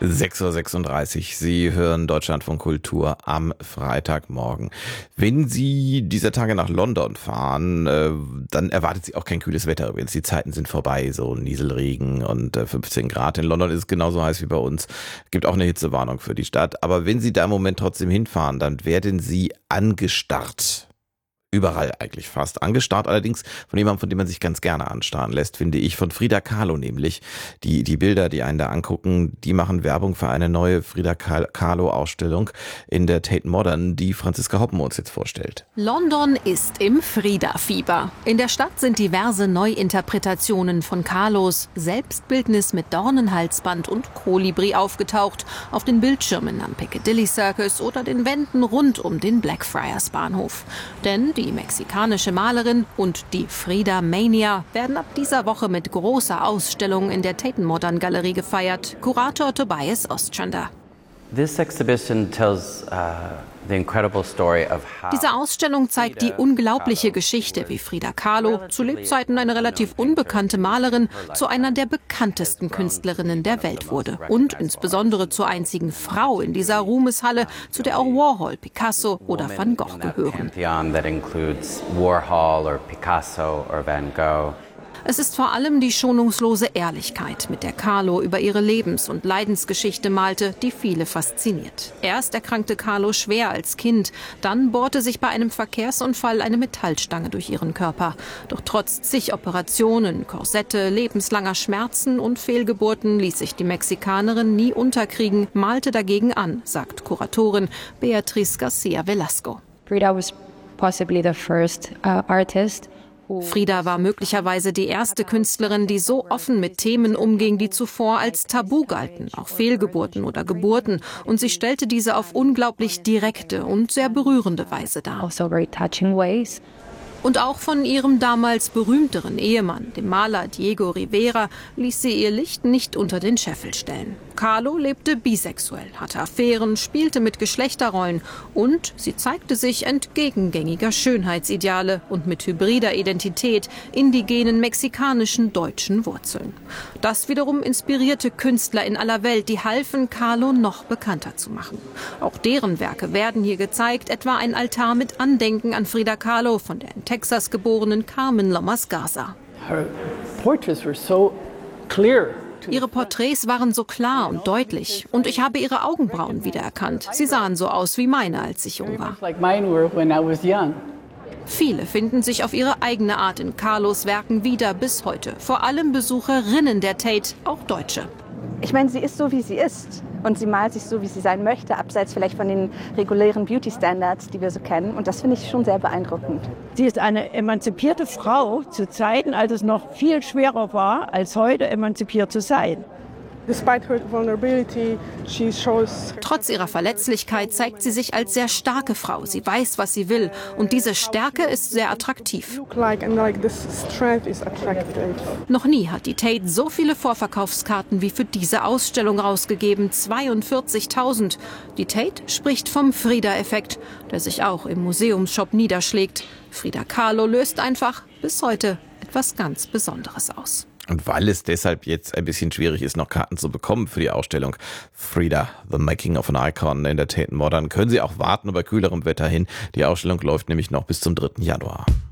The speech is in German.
6:36 Uhr. Sie hören Deutschlandfunk Kultur am Freitagmorgen. Wenn Sie dieser Tage nach London fahren, dann erwartet Sie auch kein kühles Wetter übrigens. Die Zeiten sind vorbei, so Nieselregen und 15 Grad. In London ist es genauso heiß wie bei uns. Gibt auch eine Hitzewarnung für die Stadt. Aber wenn Sie da im Moment trotzdem hinfahren, dann werden Sie angestarrt. Überall eigentlich fast. Angestarrt allerdings von jemandem, von dem man sich ganz gerne anstarren lässt, finde ich, von Frida Kahlo nämlich. Die Bilder, die einen da angucken, die machen Werbung für eine neue Frida Kahlo-Ausstellung in der Tate Modern, die Franziska Hoppen uns jetzt vorstellt. London ist im Frida-Fieber. In der Stadt sind diverse Neuinterpretationen von Kahlos Selbstbildnis mit Dornenhalsband und Kolibri aufgetaucht, auf den Bildschirmen am Piccadilly Circus oder den Wänden rund um den Blackfriars Bahnhof. Denn die mexikanische Malerin und die Frida Mania werden ab dieser Woche mit großer Ausstellung in der Tate Modern Galerie gefeiert. Kurator Tobias Ostrander. Diese Ausstellung zeigt die unglaubliche Geschichte, wie Frida Kahlo, zu Lebzeiten eine relativ unbekannte Malerin, zu einer der bekanntesten Künstlerinnen der Welt wurde. Und insbesondere zur einzigen Frau in dieser Ruhmeshalle, zu der auch Warhol, Picasso oder Van Gogh gehören. Es ist vor allem die schonungslose Ehrlichkeit, mit der Kahlo über ihre Lebens- und Leidensgeschichte malte, die viele fasziniert. Erst erkrankte Kahlo schwer als Kind, dann bohrte sich bei einem Verkehrsunfall eine Metallstange durch ihren Körper. Doch trotz zig Operationen, Korsette, lebenslanger Schmerzen und Fehlgeburten ließ sich die Mexikanerin nie unterkriegen, malte dagegen an, sagt Kuratorin Beatriz Garcia Velasco. Frida was possibly the first artist. Frida war möglicherweise die erste Künstlerin, die so offen mit Themen umging, die zuvor als Tabu galten, auch Fehlgeburten oder Geburten. Und sie stellte diese auf unglaublich direkte und sehr berührende Weise dar. Also very touching ways. Und auch von ihrem damals berühmteren Ehemann, dem Maler Diego Rivera, ließ sie ihr Licht nicht unter den Scheffel stellen. Kahlo lebte bisexuell, hatte Affären, spielte mit Geschlechterrollen und sie zeigte sich entgegen gängiger Schönheitsideale und mit hybrider Identität, indigenen mexikanischen deutschen Wurzeln. Das wiederum inspirierte Künstler in aller Welt, die halfen, Kahlo noch bekannter zu machen. Auch deren Werke werden hier gezeigt, etwa ein Altar mit Andenken an Frida Kahlo von der in Texas geborenen Carmen Lomas Garza. Ihre Porträts waren so klar und deutlich und ich habe ihre Augenbrauen wiedererkannt. Sie sahen so aus wie meine, als ich jung war. Viele finden sich auf ihre eigene Art in Kahlos Werken wieder bis heute. Vor allem Besucherinnen der Tate, auch Deutsche. Ich meine, sie ist so, wie sie ist. Und sie malt sich so, wie sie sein möchte, abseits vielleicht von den regulären Beauty-Standards, die wir so kennen. Und das finde ich schon sehr beeindruckend. Sie ist eine emanzipierte Frau zu Zeiten, als es noch viel schwerer war, als heute emanzipiert zu sein. Trotz ihrer Verletzlichkeit zeigt sie sich als sehr starke Frau. Sie weiß, was sie will. Und diese Stärke ist sehr attraktiv. Noch nie hat die Tate so viele Vorverkaufskarten wie für diese Ausstellung rausgegeben. 42.000. Die Tate spricht vom Frida-Effekt, der sich auch im Museumsshop niederschlägt. Frida Kahlo löst einfach bis heute etwas ganz Besonderes aus. Und weil es deshalb jetzt ein bisschen schwierig ist, noch Karten zu bekommen für die Ausstellung Frida, The Making of an Icon in der Tate Modern, können Sie auch warten, bei kühlerem Wetter hin. Die Ausstellung läuft nämlich noch bis zum 3. Januar.